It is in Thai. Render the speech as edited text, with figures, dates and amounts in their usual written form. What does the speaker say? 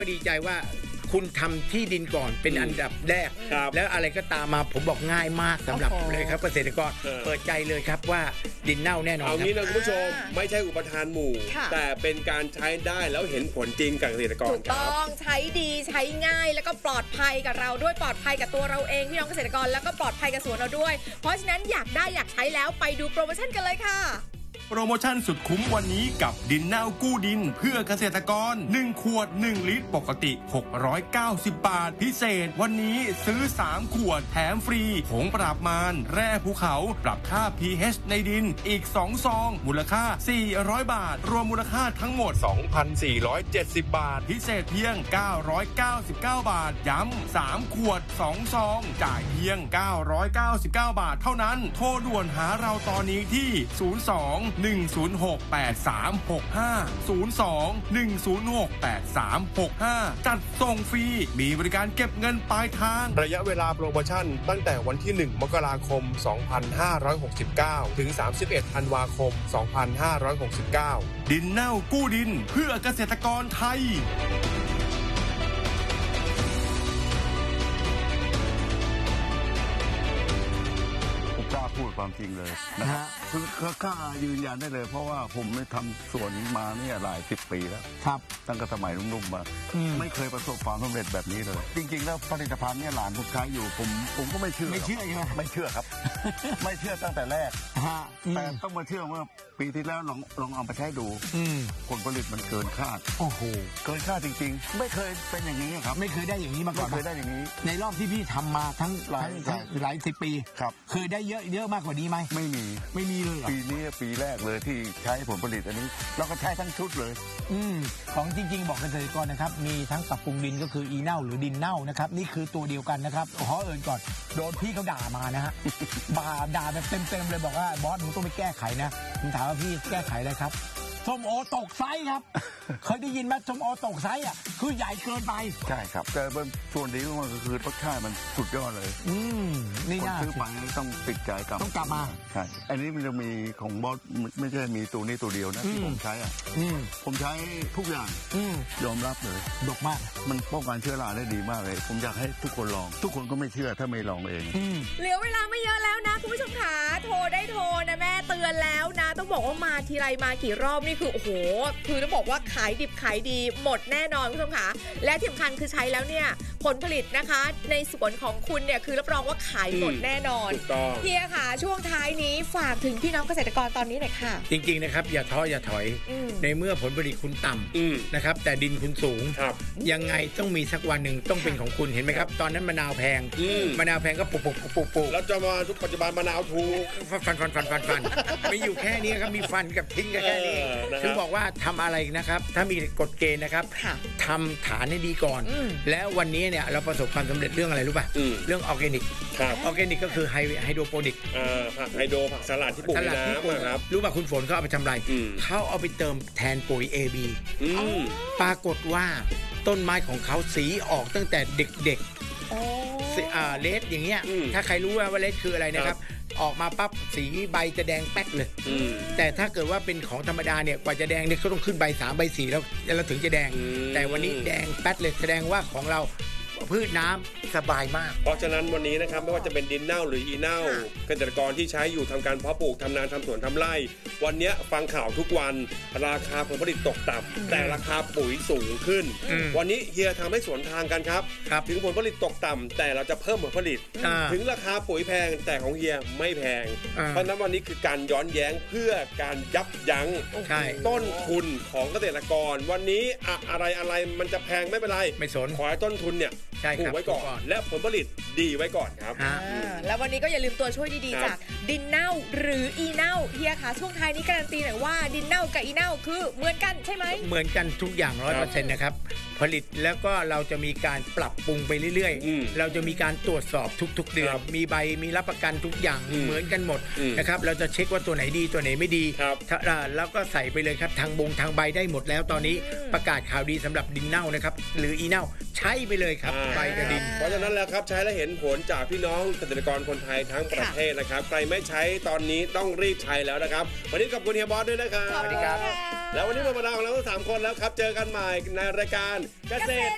ดีใจว่าคุณทำที่ดินก่อนเป็นอันดับแรกแล้วอะไรก็ตามมาผมบอกง่ายมากสำหรับเลยครับเกษตรกรเปิดใจเลยครับว่าดินเน่าแน่นอนเอางี้นะคุณผู้ชมไม่ใช่อุปทานหมู่แต่เป็นการใช้ได้แล้วเห็นผลจริงกับเกษตรกรถูกต้องใช้ดีใช้ง่ายแล้วก็ปลอดภัยกับเราด้วยปลอดภัยกับตัวเราเองพี่น้องเกษตรกรแล้วก็ปลอดภัยกับสวนเราด้วยเพราะฉะนั้นอยากได้อยากใช้แล้วไปดูโปรโมชั่นกันเลยค่ะโปรโมชั่นสุดคุ้มวันนี้กับดินเน่ากู้ดินเพื่อเกษตรกร1ขวด1ลิตรปกติ690 บาทพิเศษวันนี้ซื้อ3ขวดแถมฟรีผงปราบมารแร่ภูเขาปรับค่า pH ในดินอีก2ซองมูลค่า400บาทรวมมูลค่าทั้งหมด 2,470 บาทพิเศษเพียง999 บาทย้ำ3ขวด2ซองจ่ายเพียง999 บาทเท่านั้นโทรด่วนหาเราตอนนี้ที่02-106-8365 02-106-8365 จัดส่งฟรีมีบริการเก็บเงินปลายทางระยะเวลาโปรโมชั่นตั้งแต่วันที่1มกราคม2569ถึง31ธันวาคม2569ดินเน่ากู้ดินเพื่อเกษตรกรไทยพูดความจริงเลยนะฮะคือกล้ายืนยันได้เลยเพราะว่าผมได้ทำสวนมาเนี่ยหลาย10 ปีแล้วครับตั้งแต่สมัยนุ่มๆมาไม่เคยประสบความสำเร็จแบบนี้เลยจริงๆแล้วผลิตภัณฑ์เนี่ยหลานผมใช้อยู่ผมก็ไม่เชื่อใช่ไหมไม่เชื่อครับ ไม่เชื่อตั้งแต่แรกแต่ต้องมาเชื่อเมื่อปีที่แล้วลองเอาไปใช้ดูผลผลิตมันเกินคาดโอ้โหเกินคาดจริงๆไม่เคยเป็นอย่างนี้ครับไม่เคยได้อย่างนี้มาก่อนไม่เคยได้อย่างนี้ในรอบที่พี่ทำมาทั้งหลาย10 ปีครับเคยได้เยอะมากกว่านี้ไหมไม่มีเลยปีนี้ปีแรกเลยที่ใช้ผลผลิตอันนี้เราก็ใช้ทั้งชุดเลยของจริงๆบอกเกษตรกรนะครับมีทั้งปรับปรุงดินก็คืออีเน่าหรือดินเน่านะครับนี่คือตัวเดียวกันนะครับขอเอิญก่อนโดนพี่เขาด่ามานะฮะด่าแบบเต็มเลยบอกว่าบอสมึงต้องไปแก้ไขนะผมถามว่าพี่แก้ไขอะไรครับส้มโอตกไซส์ครับเคยได้ยินไหมส้มโอตกไซส์อ่ะคือใหญ่เกินไปใช่ครับแต่ส่วนดีของมันก็คือรสชาติมันสุดยอดเลยนี่น่าซื้อไปต้องติดใจกลับต้องกลับมาใช่อันนี้มันจะมีของบอสไม่ใช่มีตัวนี้ตัวเดียวนะที่ผมใช้ผมใช้ทุกอย่างยอมรับเลยดกมากมันป้องกันเชื้อราได้ดีมากเลยผมอยากให้ทุกคนลองทุกคนก็ไม่เชื่อถ้าไม่ลองเองเหลือเวลาไม่เยอะแล้วนะคุณผู้ชมขาโทรได้โทรนะแม่เตือนแล้วนะต้องบอกว่ามาทีไรมากี่รอบนี่คือโอ้โหคือต้องบอกว่าขายดิบขายดีหมดแน่นอนคุณผู้ชมขาและที่สำคัญคือใช้แล้วเนี่ยผลผลิตนะคะในสวนของคุณเนี่ยคือรับรองว่าขายหมดแน่นอนเฮียค่ะช่วงท้ายนี้ฝากถึงพี่น้องเกษตรกรตอนนี้หน่อยค่ะจริงๆนะครับอย่าท้ออย่าถอยในเมื่อผลผลิตคุณต่ำนะครับแต่ดินคุณสูงยังไงต้องมีสักวันหนึ่งต้องเป็นของคุณเห็นไหมครับตอนนั้นมะนาวแพงก็ปลูกแล้วจะมาทุกปัจจุบันมะนาวถูกฟันไม่อยู่แค่นี้ครับมีฟันกับทิ้งกันแค่นี้ถึงบอกว่าทำอะไรนะครับถ้ามีกฎเกณฑ์นะครับทำฐานให้ดีก่อนแล้ววันนี้เนี่ยเราประสบความสำเร็จเรื่องอะไรรู้ป่ะเรื่องออร์แกนิกออร์แกนิกก็คือไฮโดรโปนิกผักไฮโดรผักสลัดที่ปลูกในน้ำครับรู้ป่ะคุณฝนเขาเอาไปทำอะไรเขาเอาไปเติมแทนปุ๋ย AB ปรากฏว่าต้นไม้ของเขาสีออกตั้งแต่เด็กๆเลดอย่างเงี้ยถ้าใครรู้ว่าเลดคืออะไรนะครับออกมาปั๊บสีใบจะแดงแป๊กเลยแต่ถ้าเกิดว่าเป็นของธรรมดาเนี่ยกว่าจะแดงเนี่ยเขาต้องขึ้นใบ3ใบ4แล้วถึงจะแดงแต่วันนี้แดงแป๊ดเลยแสดงว่าของเราพืชน้ำสบายมากเพราะฉะนั้นวันนี้นะครับไม่ว่าจะเป็นดินเน่าหรืออีเน่าเกษตรกรที่ใช้อยู่ทำการเพาะปลูกทำนาทำสวนทำไร่วันนี้ฟังข่าวทุกวันราคาผลผลิตตกต่ำแต่ราคาปุ๋ยสูงขึ้นวันนี้เฮียทำให้สวนทางกันครับถึงผลผลิตตกต่ำแต่เราจะเพิ่มผลผลิตถึงราคาปุ๋ยแพงแต่ของเฮียไม่แพงเพราะนั้นวันนี้คือการย้อนแย้งเพื่อการยับยั้งต้นทุนของเกษตรกรวันนี้อะไรมันจะแพงไม่เป็นไรไม่สนขอให้ต้นทุนเนี่ยปลูกไว้ก่อนและผลผลิตดีไว้ก่อนครับแล้ววันนี้ก็อย่าลืมตัวช่วยดีๆจากดินเน่าหรืออีเน่าเฮียค่ะช่วงท้ายนี้การันตีหน่อยว่าดินเน่ากับอีเน่าคือเหมือนกันใช่ไหมเหมือนกันทุกอย่าง 100% นะครับผลิตแล้วก็เราจะมีการปรับปรุงไปเรื่อยๆเราจะมีการตรวจสอบทุกๆเดือนมีใบมีรับประกันทุกอย่างเหมือนกันหมดนะครับเราจะเช็คว่าตัวไหนดีตัวไหนไม่ดีแล้วก็ใส่ไปเลยครับทางใบได้หมดแล้วตอนนี้ประกาศข่าวดีสำหรับดินเน่านะครับหรืออีเน่าใช้ไปเลยครับใบกระดินเพราะฉะนั้นแล้วครับใช้และเห็นผลจากพี่น้องเกษตรกรคนไทยทั้งประเทศนะครับใครไม่ใช้ตอนนี้ต้องรีบใช้แล้วนะครับวันนี้ขอบคุณเฮียบอสด้วยนะครับสวัสดีครับแล้ววันนี้หมดเวลาของเราทั้ง3 คนแล้วครับเจอกันใหม่ในรายการเกษตร